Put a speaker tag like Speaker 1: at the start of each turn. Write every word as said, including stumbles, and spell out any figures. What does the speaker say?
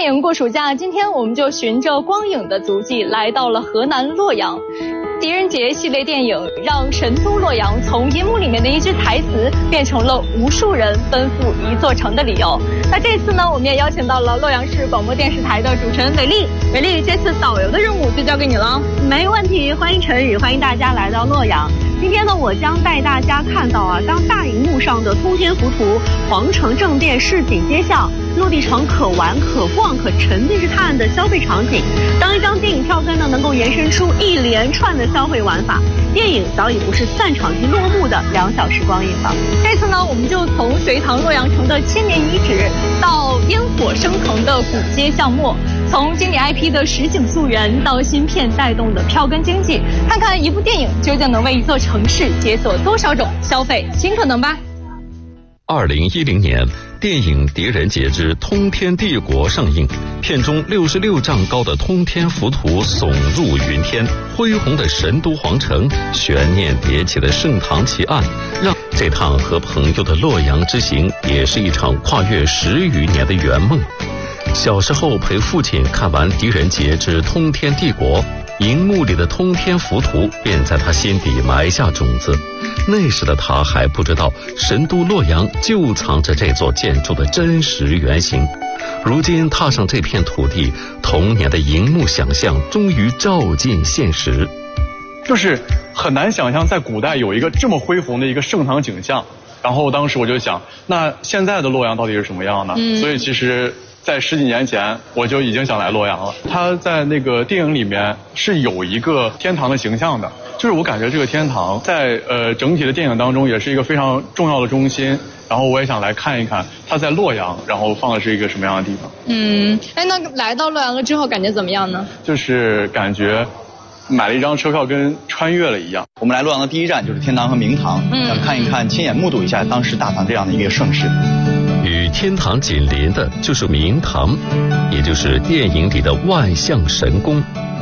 Speaker 1: 电影过暑假，今天我们就循着光影的足迹来到了河南洛阳。狄仁杰系列电影让神都洛阳从银幕里面的一句台词变成了无数人奔赴一座城的理由。那这次呢，我们也邀请到了洛阳市广播电视台的主持人韦丽。韦丽，这次导游的任务就交给你了。
Speaker 2: 没问题，欢迎陈宇，欢迎大家来到洛阳。今天呢，我将带大家看到啊，当大荧幕上的通天浮图、皇城正殿市井街巷、落地城可玩、可逛、可沉浸式探案的消费场景。当一张电影票根呢，能够延伸出一连串的消费玩法，电影早已不是散场即落幕的两小时光影了。
Speaker 1: 这次呢，我们就从隋唐洛阳城的千年遗址到烟火升腾的古街巷陌，从经典 I P 的实景溯源到芯片带动的票根经济，看看一部电影究竟能为一座城市解锁多少种消费新可能吧。
Speaker 3: 二零一零年，电影《狄仁杰之通天帝国》上映，片中六十六丈高的通天浮图耸入云天，恢宏的神都皇城，悬念迭起的盛唐奇案，让这趟和朋友的洛阳之行也是一场跨越十余年的圆梦。小时候陪父亲看完《狄仁杰之通天帝国》，荧幕里的通天浮图便在他心底埋下种子。那时的他还不知道神都洛阳就藏着这座建筑的真实原型。如今踏上这片土地，童年的荧幕想象终于照进现实。
Speaker 4: 就是很难想象在古代有一个这么恢宏的一个盛唐景象，然后当时我就想，那现在的洛阳到底是什么样呢？嗯、所以其实在十几年前我就已经想来洛阳了。他在那个电影里面是有一个天堂的形象的，就是我感觉这个天堂在呃整体的电影当中也是一个非常重要的中心，然后我也想来看一看它在洛阳然后放的是一个什么样的地方。
Speaker 1: 嗯，哎，那来到洛阳了之后感觉怎么样呢？
Speaker 4: 就是感觉买了一张车票跟穿越了一样。
Speaker 5: 我们来洛阳的第一站就是天堂和明堂，嗯、想看一看，亲眼目睹一下当时大唐这样的一个盛世。
Speaker 3: 与天堂紧邻的就是明堂，也就是电影里的万象神宫。